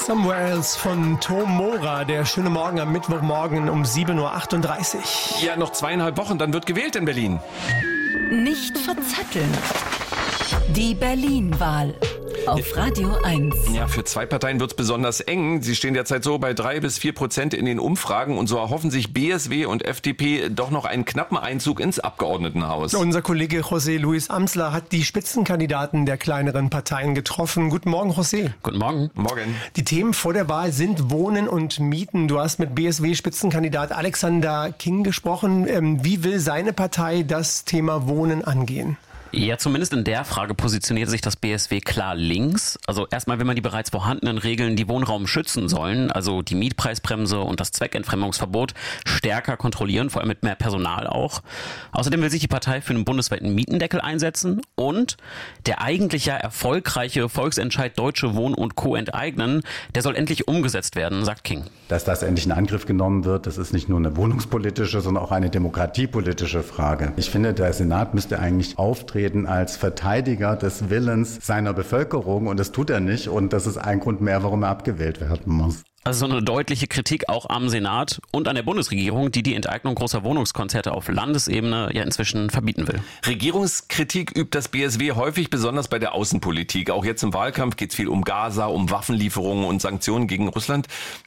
Somewhere Else von Tom Mora, der schöne Morgen am Mittwochmorgen um 7.38 Uhr. Ja, noch 2,5 Wochen, dann wird gewählt in Berlin. Nicht verzetteln. Die Berlin-Wahl auf Radio 1. Ja, für zwei Parteien wird's besonders eng. Sie stehen derzeit so bei 3-4% in den Umfragen und so erhoffen sich BSW und FDP doch noch einen knappen Einzug ins Abgeordnetenhaus. Unser Kollege José Luis Amsler hat die Spitzenkandidaten der kleineren Parteien getroffen. Guten Morgen, José. Guten Morgen. Morgen. Die Themen vor der Wahl sind Wohnen und Mieten. Du hast mit BSW-Spitzenkandidat Alexander King gesprochen. Wie will seine Partei das Thema Wohnen angehen? Ja, zumindest in der Frage positioniert sich das BSW klar links. Also erstmal will man die bereits vorhandenen Regeln, die Wohnraum schützen sollen, also die Mietpreisbremse und das Zweckentfremdungsverbot, stärker kontrollieren, vor allem mit mehr Personal auch. Außerdem will sich die Partei für einen bundesweiten Mietendeckel einsetzen und der eigentlich ja erfolgreiche Volksentscheid Deutsche Wohnen und Co. enteignen, der soll endlich umgesetzt werden, sagt King. Dass das endlich in Angriff genommen wird, das ist nicht nur eine wohnungspolitische, sondern auch eine demokratiepolitische Frage. Ich finde, der Senat müsste eigentlich auftreten als Verteidiger des Willens seiner Bevölkerung und das tut er nicht und das ist ein Grund mehr, warum er abgewählt werden muss. Also so eine deutliche Kritik auch am Senat und an der Bundesregierung, die die Enteignung großer Wohnungskonzerte auf Landesebene ja inzwischen verbieten will. Regierungskritik übt das BSW häufig, besonders bei der Außenpolitik. Auch jetzt im Wahlkampf geht es viel um Gaza, um Waffenlieferungen und Sanktionen gegen Russland.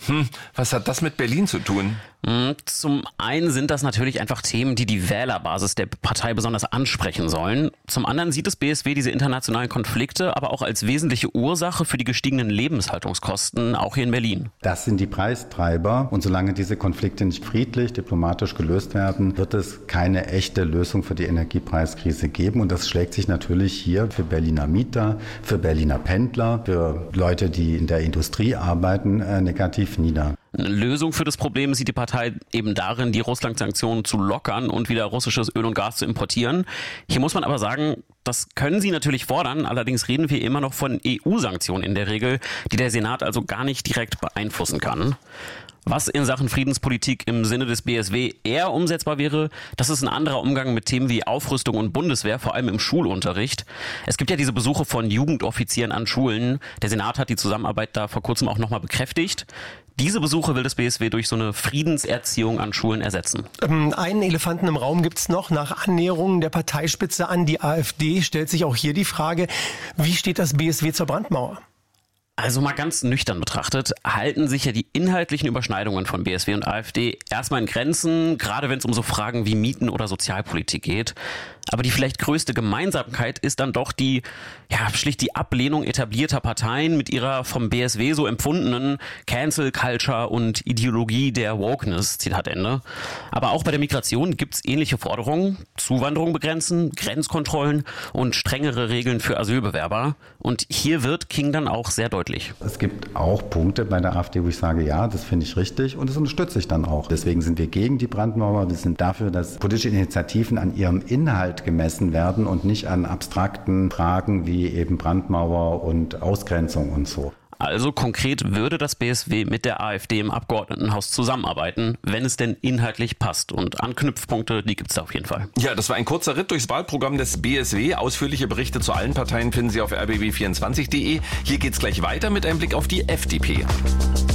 Was hat das mit Berlin zu tun? Zum einen sind das natürlich einfach Themen, die die Wählerbasis der Partei besonders ansprechen sollen. Zum anderen sieht das BSW diese internationalen Konflikte aber auch als wesentliche Ursache für die gestiegenen Lebenshaltungskosten, auch hier in Berlin. Das sind die Preistreiber und solange diese Konflikte nicht friedlich, diplomatisch gelöst werden, wird es keine echte Lösung für die Energiepreiskrise geben und das schlägt sich natürlich hier für Berliner Mieter, für Berliner Pendler, für Leute, die in der Industrie arbeiten, negativ nieder. Eine Lösung für das Problem sieht die Partei eben darin, die Russland-Sanktionen zu lockern und wieder russisches Öl und Gas zu importieren. Hier muss man aber sagen, das können sie natürlich fordern, allerdings reden wir immer noch von EU-Sanktionen in der Regel, die der Senat also gar nicht direkt beeinflussen kann. Was in Sachen Friedenspolitik im Sinne des BSW eher umsetzbar wäre, das ist ein anderer Umgang mit Themen wie Aufrüstung und Bundeswehr, vor allem im Schulunterricht. Es gibt ja diese Besuche von Jugendoffizieren an Schulen. Der Senat hat die Zusammenarbeit da vor kurzem auch nochmal bekräftigt. Diese Besuche will das BSW durch so eine Friedenserziehung an Schulen ersetzen. Einen Elefanten im Raum gibt's noch. Nach Annäherung der Parteispitze an die AfD stellt sich auch hier die Frage, wie steht das BSW zur Brandmauer? Also mal ganz nüchtern betrachtet, halten sich ja die inhaltlichen Überschneidungen von BSW und AfD erstmal in Grenzen, gerade wenn es um so Fragen wie Mieten oder Sozialpolitik geht. Aber die vielleicht größte Gemeinsamkeit ist dann doch schlicht die Ablehnung etablierter Parteien mit ihrer vom BSW so empfundenen Cancel Culture und Ideologie der Wokeness, Zitat Ende. Aber auch bei der Migration gibt's ähnliche Forderungen. Zuwanderung begrenzen, Grenzkontrollen und strengere Regeln für Asylbewerber. Und hier wird King dann auch sehr deutlich. Es gibt auch Punkte bei der AfD, wo ich sage, ja, das finde ich richtig und das unterstütze ich dann auch. Deswegen sind wir gegen die Brandmauer. Wir sind dafür, dass politische Initiativen an ihrem Inhalt gemessen werden und nicht an abstrakten Fragen wie eben Brandmauer und Ausgrenzung und so. Also konkret würde das BSW mit der AfD im Abgeordnetenhaus zusammenarbeiten, wenn es denn inhaltlich passt. Und Anknüpfpunkte, die gibt's da auf jeden Fall. Ja, das war ein kurzer Ritt durchs Wahlprogramm des BSW. Ausführliche Berichte zu allen Parteien finden Sie auf rbw24.de. Hier geht's gleich weiter mit einem Blick auf die FDP.